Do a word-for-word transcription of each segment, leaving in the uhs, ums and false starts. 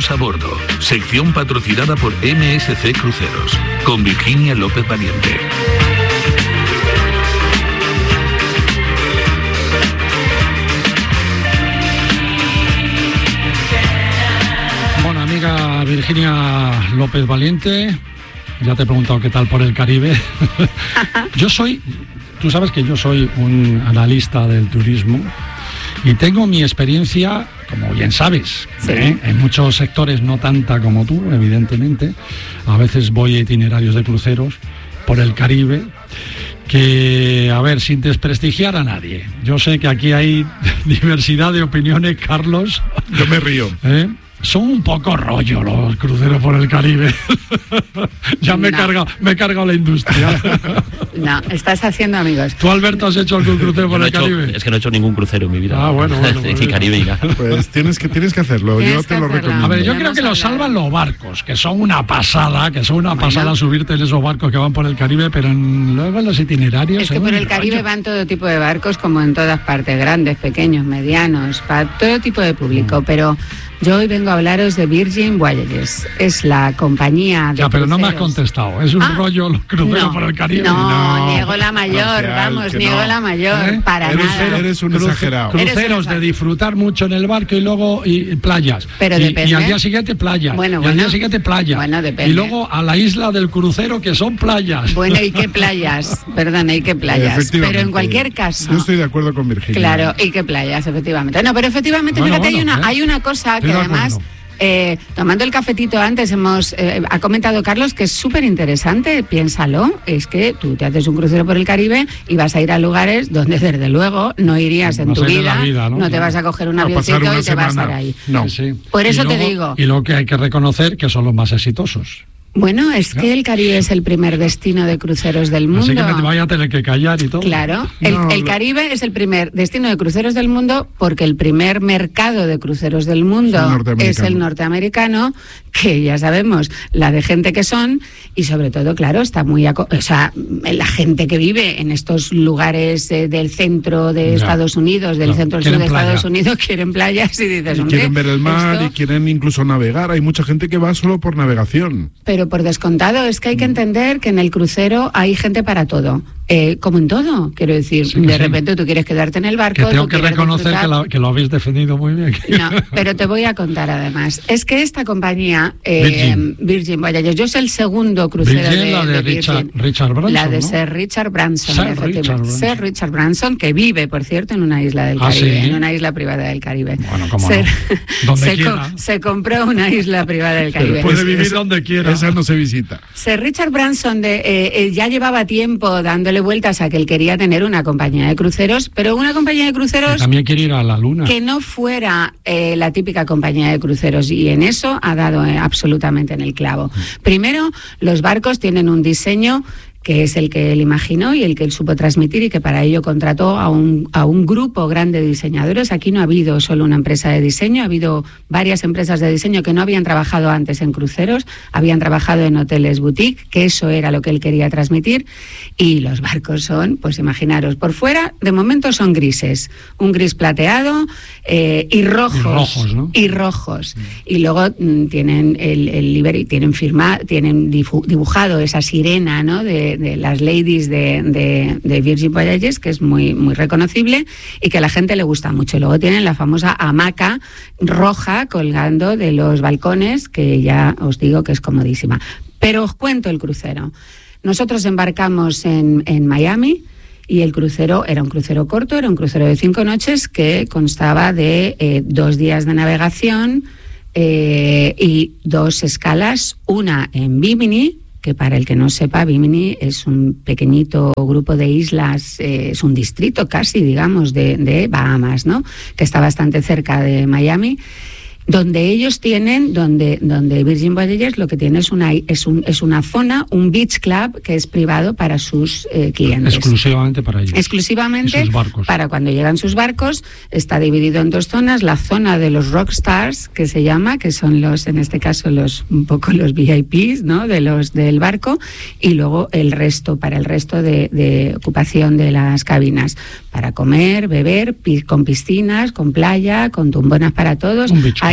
Cruceros a bordo, sección patrocinada por M S C Cruceros, con Virginia López Valiente. Bueno, amiga Virginia López Valiente, ya te he preguntado qué tal por el Caribe. Yo soy, tú sabes que yo soy un analista del turismo y tengo mi experiencia, como bien sabes, sí. ¿eh? En muchos sectores, no tanta como tú, evidentemente. A veces voy a itinerarios de cruceros por el Caribe, que, a ver, sin desprestigiar a nadie. Yo sé que aquí hay diversidad de opiniones, Carlos. Yo me río. ¿Eh? Son un poco rollo los cruceros por el Caribe. Ya me he no. cargado, me he cargado la industria. No, estás haciendo amigos. ¿Tú, Alberto, has hecho algún crucero por no el hecho, Caribe? Es que no he hecho ningún crucero en mi vida. Ah, bueno, bueno. Ni bueno. Caribe ni nada. Pues tienes que, tienes que hacerlo, Tienes yo te que lo hacerlo. recomiendo. A ver, yo Ya creo hemos que los hablado. salvan los barcos, que son una pasada, que son una Bueno. pasada subirte en esos barcos que van por el Caribe, pero en, luego en los itinerarios... Es que son por un el Caribe rollo. van todo tipo de barcos, como en todas partes, grandes, pequeños, medianos, para todo tipo de público, Mm. pero yo hoy vengo a hablaros de Virgin Voyages. Es la compañía de Ya, pero no me has cruceros. contestado. ¿Es un Ah, rollo los cruceros no, por el Caribe? No, niego la mayor, Gracias, vamos, que niego no. la mayor, ¿Eh? para Eres- nada. eres un Cruce- exagerado. Cruceros Eres un de exagerado. disfrutar mucho en el barco y luego y, y playas. Pero y, depende. y al día siguiente playas. Bueno, y al bueno. día siguiente playas. Bueno, depende. Y luego a la isla del crucero, que son playas. Bueno, ¿y qué playas? Perdón, ¿y qué playas? Efectivamente. Pero en cualquier caso... Yo estoy de acuerdo con Virginia. Claro, y qué playas, efectivamente. No, pero efectivamente, Bueno, fíjate, bueno, hay, una, ¿eh? hay una cosa Estoy que de además... acuerdo. Eh, tomando el cafetito antes, hemos eh, ha comentado Carlos que es súper interesante, piénsalo, es que tú te haces un crucero por el Caribe y vas a ir a lugares donde desde luego no irías en Vas tu a ir en vida, la vida, ¿no? no te Claro. vas a coger un A avioncito pasar una y te vas a semana. estar ahí. No. Sí, sí. Por eso Y te luego- digo. Y lo que hay que reconocer que son los más exitosos. Bueno, es que el Caribe es el primer destino de cruceros del mundo. Así que me vaya a tener que callar y todo. Claro, el, No, el lo- Caribe es el primer destino de cruceros del mundo porque el primer mercado de cruceros del mundo Es el norteamericano. es el norteamericano, que ya sabemos la de gente que son, y sobre todo, claro, está muy... aco- O sea, la gente que vive en estos lugares eh, del centro de Ya. Estados Unidos, del Claro, centro del sur quieren de playa. Estados Unidos, quieren playas y dices, Y hombre, quieren ver el mar esto- y quieren incluso navegar. Hay mucha gente que va solo por navegación. Pero por descontado, es que hay que entender que en el crucero hay gente para todo. Eh, como en todo, quiero decir, Sí, que de sí. repente tú quieres quedarte en el barco. Que tengo tú que quieres reconocer que, disfrutar. la- que lo habéis defendido muy bien. No, pero te voy a contar además. Es que esta compañía, eh, Virgin. Virgin Voyages, yo soy el segundo crucero Virgin, de, la de de Richard- Virgin. Richard Branson, La de ¿no? Sir Richard Branson. Sir efectivamente. Richard Branson. Sir Richard Branson, que vive, por cierto, en una isla del Ah, Caribe, ¿sí? en una isla privada del Caribe. Bueno, cómo se, no. Donde se, quiera. se compró una isla privada del Caribe. Puede Es- vivir esa- donde quiera. Esa no se visita. Sir Richard Branson de, eh, eh, ya llevaba tiempo dándole vueltas a que él quería tener una compañía de cruceros, pero una compañía de Que cruceros también quiere ir a la luna. que no fuera eh, la típica compañía de cruceros, y en eso ha dado eh, absolutamente en el clavo. Primero, los barcos tienen un diseño que es el que él imaginó y el que él supo transmitir, y que para ello contrató a un, a un grupo grande de diseñadores. Aquí no ha habido solo una empresa de diseño, ha habido varias empresas de diseño que no habían trabajado antes en cruceros, habían trabajado en hoteles boutique, que eso era lo que él quería transmitir, y los barcos son, pues imaginaros, por fuera de momento son grises, un gris plateado eh, y rojos. Y rojos, ¿no? Y rojos. Y luego mm, tienen el, el livery, tienen firma, tienen difu- dibujado esa sirena, ¿no? de, de las ladies de, de, de Virgin Voyages, que es muy, muy reconocible y que a la gente le gusta mucho. Luego tienen la famosa hamaca roja colgando de los balcones, que ya os digo que es comodísima. Pero os cuento el crucero. Nosotros embarcamos en, en Miami, y el crucero era un crucero corto, era un crucero de cinco noches que constaba de eh, dos días de navegación eh, y dos escalas, una en Bimini, que para el que no sepa, Bimini es un pequeñito grupo de islas, eh, es un distrito casi, digamos, de, de Bahamas, ¿no? Que está bastante cerca de Miami, donde ellos tienen, donde, donde Virgin Voyages lo que tiene es una, es, un, es una zona, un beach club que es privado para sus eh, clientes. Exclusivamente para ellos. Exclusivamente Y sus barcos. para cuando llegan sus barcos. Está dividido en dos zonas: la zona de los rockstars, que se llama, que son los, en este caso, los un poco los V I Ps, ¿no? De los del barco, y luego el resto, para el resto de, de ocupación de las cabinas, para comer, beber, pi- con piscinas, con playa, con tumbonas para todos. Un beach club.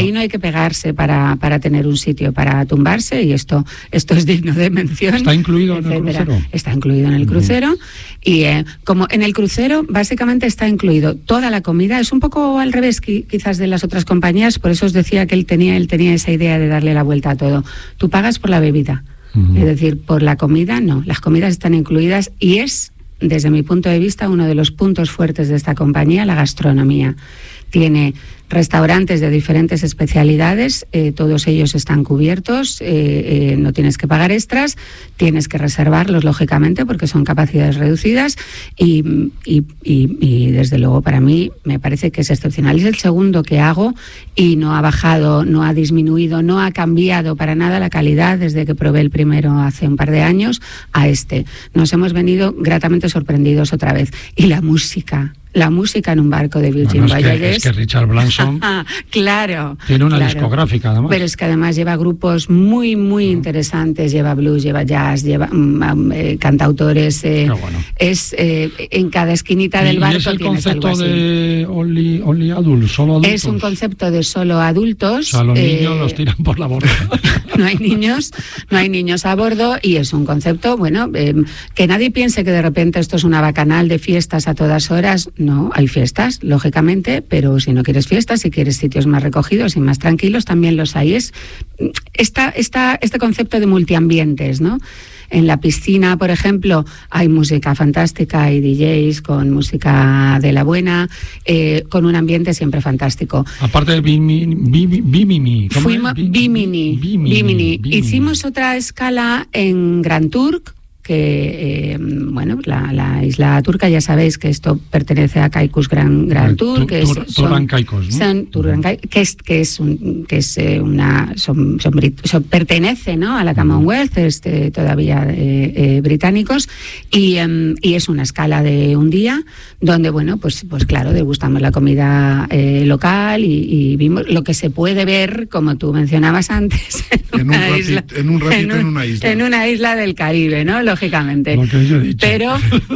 ahí no hay que pegarse para, para tener un sitio para tumbarse, y esto, esto es digno de mención. ¿Está incluido etcétera. en el crucero? Está incluido en el crucero, uh-huh. y eh, como en el crucero básicamente está incluido toda la comida. Es un poco al revés quizás de las otras compañías, por eso os decía que él tenía, él tenía esa idea de darle la vuelta a todo. Tú pagas por la bebida, uh-huh. es decir, por la comida no, las comidas están incluidas, y es, desde mi punto de vista, uno de los puntos fuertes de esta compañía, la gastronomía. Tiene restaurantes de diferentes especialidades, eh, todos ellos están cubiertos, eh, eh, no tienes que pagar extras, tienes que reservarlos, lógicamente, porque son capacidades reducidas, y, y, y, y desde luego para mí me parece que es excepcional. Es el segundo que hago y no ha bajado, no ha disminuido, no ha cambiado para nada la calidad desde que probé el primero hace un par de años a este. Nos hemos venido gratamente sorprendidos otra vez. Y la música... La música en un barco de Virgin bueno, es Voyages. Que, es que Richard Branson claro, tiene una claro. discográfica, además. Pero es que además lleva grupos muy, muy no. interesantes. Lleva blues, lleva jazz, lleva um, eh, cantautores. Eh, bueno. Es eh, en cada esquinita ¿Y, del barco ¿Y es el tienes algo concepto así. de only, only adult, solo adultos? Es un concepto de solo adultos. O sea, los eh, niños los tiran por la borda. no hay niños, no hay niños a bordo, y es un concepto, bueno, eh, que nadie piense que de repente esto es una bacanal de fiestas a todas horas. No, hay fiestas, lógicamente, pero si no quieres fiestas, si quieres sitios más recogidos y más tranquilos, también los hay. Es esta, esta, este concepto de multiambientes, ¿no? En la piscina, por ejemplo, hay música fantástica, hay D Js con música de la buena, eh, con un ambiente siempre fantástico. Aparte de Bimini, Bimini, Fuimos Bimini, Bimini. Hicimos otra escala en Grand Turk, que, eh, bueno, la, la isla turca, ya sabéis que esto pertenece a Caicos Grand, Grand Tour, que es, son, Caicos, ¿no? son Turbancaicos, que es, que es, un, que es eh, una, son, son, son, pertenece, ¿no?, a la Commonwealth, este, todavía eh, eh, británicos, y, um, y es una escala de un día, donde, bueno, pues, pues claro, degustamos la comida eh, local y, y vimos lo que se puede ver, como tú mencionabas antes, en, en, una un, isla, ratito, en un ratito en, un, en una isla. En una isla del Caribe, ¿no?, lógicamente. Lo que yo he dicho. Pero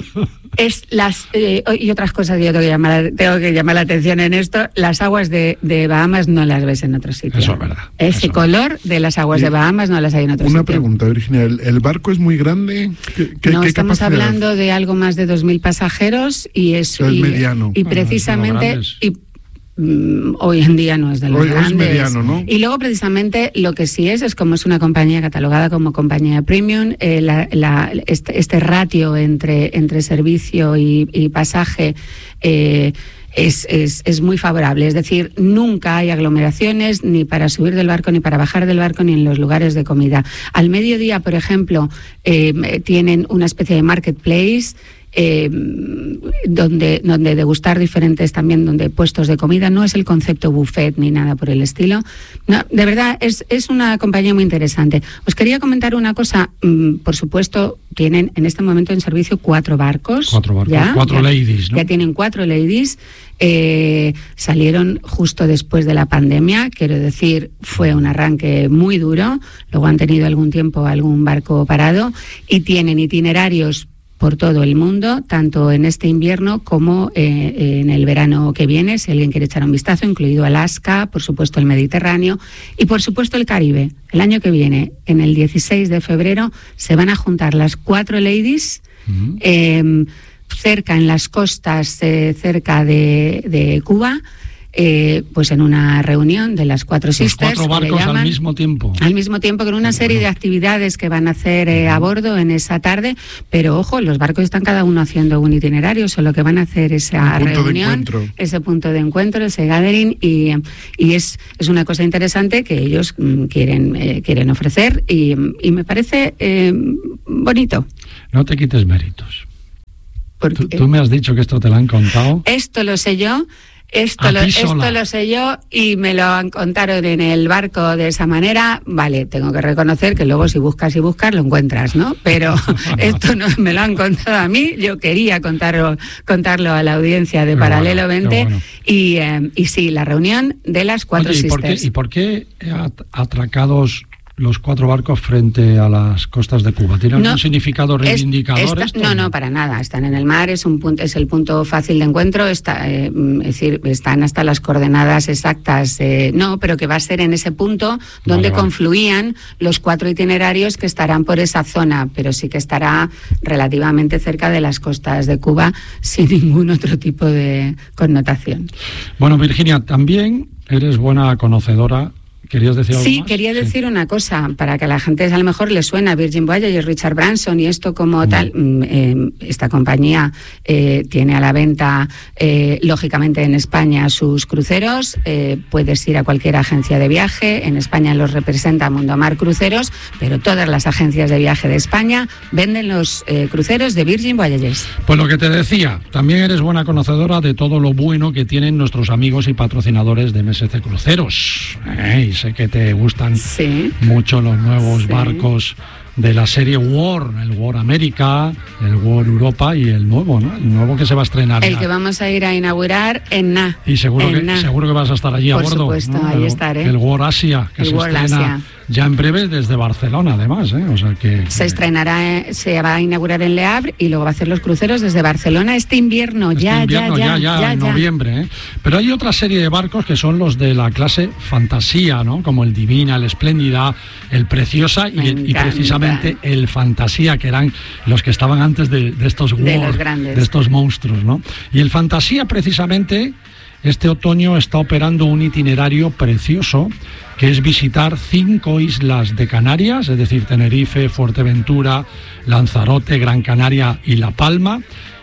es las eh, y otras cosas que yo tengo que llamar, tengo que llamar la atención en esto, las aguas de, de Bahamas no las ves en otro sitio. Eso es verdad. Ese Eso color verdad. de las aguas sí. de Bahamas no las hay en otro Una sitio. Una pregunta, Virginia, ¿el, ¿el barco es muy grande? ¿Qué, qué, no, qué estamos capacidad? hablando de algo más de dos mil pasajeros y es, o sea, y, es mediano. y precisamente... Bueno, y, hoy en día no es de los hoy, grandes. Hoy es mediano, ¿no? Y luego precisamente lo que sí es, es como es una compañía catalogada como compañía premium, eh, la, la, este, este ratio entre, entre servicio y, y pasaje eh, es, es, es muy favorable. Es decir, nunca hay aglomeraciones ni para subir del barco, ni para bajar del barco, ni en los lugares de comida. Al mediodía, por ejemplo, eh, tienen una especie de marketplace, Eh, donde, donde degustar diferentes también donde puestos de comida. No es el concepto buffet ni nada por el estilo. No, de verdad, es, es una compañía muy interesante. Os quería comentar una cosa. Mm, por supuesto, tienen en este momento en servicio cuatro barcos. Cuatro barcos, ya, cuatro ya, ladies, ¿no? Ya tienen cuatro ladies. Eh, salieron justo después de la pandemia, quiero decir, fue un arranque muy duro. Luego han tenido algún tiempo algún barco parado y tienen itinerarios por todo el mundo, tanto en este invierno como eh, en el verano que viene, si alguien quiere echar un vistazo, incluido Alaska, por supuesto el Mediterráneo y por supuesto el Caribe. El año que viene, en el dieciséis de febrero, se van a juntar las cuatro ladies uh-huh. eh, cerca en las costas, eh, cerca de, de Cuba, Eh, pues en una reunión de las cuatro Los sisters. Cuatro barcos llaman, al mismo tiempo. Al mismo tiempo, con una serie de actividades que van a hacer eh, a bordo en esa tarde, pero ojo, los barcos están cada uno haciendo un itinerario, solo que van a hacer esa reunión, ese punto de encuentro, ese gathering, y, y es, es una cosa interesante que ellos mm, quieren, eh, quieren ofrecer y, y me parece eh, bonito. No te quites méritos. Porque, tú, tú me has dicho que esto te lo han contado. Esto lo sé yo. Esto lo, esto lo sé yo y me lo contaron en el barco de esa manera. Vale, tengo que reconocer que luego si buscas y buscas lo encuentras, ¿no? Pero esto no me lo han contado a mí. Yo quería contarlo, contarlo a la audiencia de qué Paralelo bueno, veinte bueno. y, eh, y sí, la reunión de las cuatro Oye, ¿y sisters. Por qué, ¿Y por qué atracados los cuatro barcos frente a las costas de Cuba? ¿Tienen no, un significado reivindicador? Es, esta, no, no, para nada. Están en el mar, es un punto, es el punto fácil de encuentro. Está, eh, es decir, están hasta las coordenadas exactas. Eh, no, pero que va a ser en ese punto donde vale, confluían vale. los cuatro itinerarios que estarán por esa zona, pero sí que estará relativamente cerca de las costas de Cuba, sin ningún otro tipo de connotación. Bueno, Virginia, también eres buena conocedora. ¿Querías decir algo sí, más? quería decir sí. una cosa, para que a la gente a lo mejor le suena Virgin Voyages, Richard Branson y esto como mm. tal. Eh, esta compañía eh, tiene a la venta, eh, lógicamente en España, sus cruceros. Eh, puedes ir a cualquier agencia de viaje. En España los representa Mundomar Cruceros, pero todas las agencias de viaje de España venden los eh, cruceros de Virgin Voyages. Pues lo que te decía, también eres buena conocedora de todo lo bueno que tienen nuestros amigos y patrocinadores de M S C Cruceros. ¿Eh? Sé que te gustan sí. mucho los nuevos sí. barcos de la serie War, el War América, el War Europa y el nuevo, ¿no? El nuevo que se va a estrenar. El ya. que vamos a ir a inaugurar en N A. Y seguro, en que, Na. seguro que vas a estar allí Por a bordo. Por supuesto, ¿no? ahí el, estaré. El War Asia, que el se War estrena Asia. ya en breve desde Barcelona, además, ¿eh? O sea que... Se estrenará, eh, se va a inaugurar en Le Havre y luego va a hacer los cruceros desde Barcelona este invierno, este ya, invierno, ya, ya, ya, ya, en ya. noviembre, ¿eh? Pero hay otra serie de barcos que son los de la clase Fantasía, ¿no? Como el Divina, el Espléndida, el Preciosa y, el, y precisamente el Fantasía, que eran los que estaban antes de, de estos War, de, los grandes. de estos monstruos, ¿no? Y el Fantasía, precisamente, este otoño está operando un itinerario precioso, que es visitar cinco islas de Canarias, es decir, Tenerife, Fuerteventura, Lanzarote, Gran Canaria y La Palma,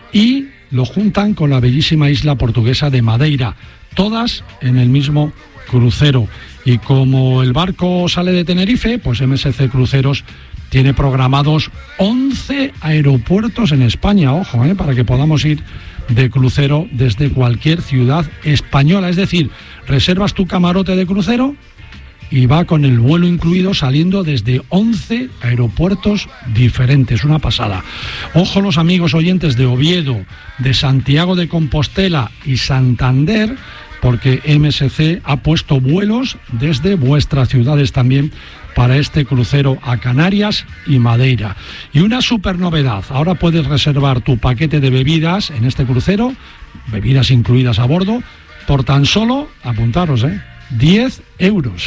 y lo juntan con la bellísima isla portuguesa de Madeira, todas en el mismo crucero. Y como el barco sale de Tenerife, pues M S C Cruceros tiene programados once aeropuertos en España, ojo, ¿eh? Para que podamos ir de crucero desde cualquier ciudad española. Es decir, reservas tu camarote de crucero y va con el vuelo incluido saliendo desde once aeropuertos diferentes, una pasada. Ojo los amigos oyentes de Oviedo, de Santiago de Compostela y Santander, porque M S C ha puesto vuelos desde vuestras ciudades también para este crucero a Canarias y Madeira. Y una super novedad, ahora puedes reservar tu paquete de bebidas en este crucero, bebidas incluidas a bordo, por tan solo, apuntaros, ¿eh? diez euros.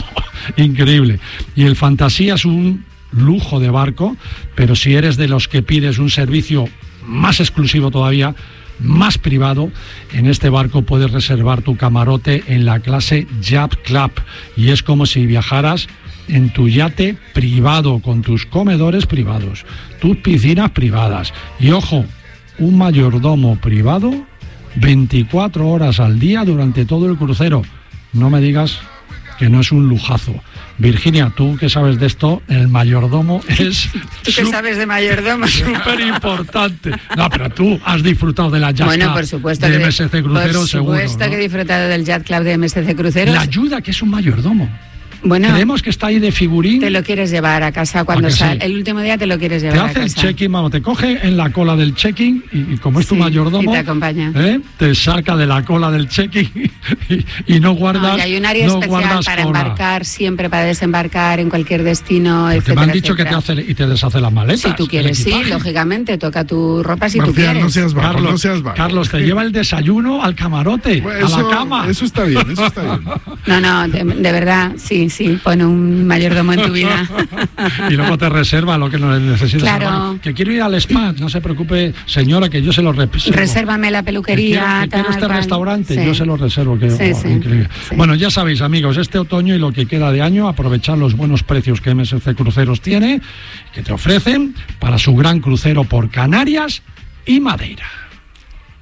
Increíble. Y el Fantasía es un lujo de barco, pero si eres de los que pides un servicio más exclusivo todavía, más privado, en este barco puedes reservar tu camarote en la clase Yacht Club y es como si viajaras en tu yate privado, con tus comedores privados, tus piscinas privadas y, ojo, un mayordomo privado veinticuatro horas al día durante todo el crucero. No me digas que no es un lujazo. Virginia, tú que sabes de esto, el mayordomo es... ¿Tú qué sabes de mayordomo? Súper importante. No, pero tú has disfrutado de la Yacht bueno, Club por supuesto de que, M S C Cruceros, seguro. Por supuesto, ¿no? Que he disfrutado del Yacht Club de M S C Cruceros. La ayuda, que es un mayordomo. Bueno, creemos que está ahí de figurín. Te lo quieres llevar a casa cuando sale. Sí? El último día te lo quieres llevar a casa. Te hace el check-in, vamos, te coge en la cola del check-in y, y como es sí, tu mayordomo, y te acompaña. ¿eh? Te saca de la cola del check-in y, y no guardas. No, y hay un área no especial para cola. embarcar, siempre para desembarcar en cualquier destino. Porque etcétera, me han dicho etcétera. que te hace y te deshace las maletas. Si tú quieres, sí, lógicamente, toca tu ropa si Marcial, tú quieres. No seas bajo, Carlos, no seas bajo. Carlos, te lleva el desayuno al camarote, bueno, a eso, la cama. Eso está bien, eso está bien. No, no, de, de verdad, sí, sí, pone un mayordomo en tu vida. Y luego te reserva lo que no necesitas. Claro. Bueno, que quiero ir al spa, no se preocupe, señora, que yo se lo reservo. Resérvame la peluquería. Que quiero, que quiero tal, este tal. restaurante, Sí. yo se lo reservo. Que, Sí, oh, sí, increíble. sí. Bueno, ya sabéis, amigos, este otoño y lo que queda de año, aprovechar los buenos precios que M S C Cruceros tiene, que te ofrecen para su gran crucero por Canarias y Madeira.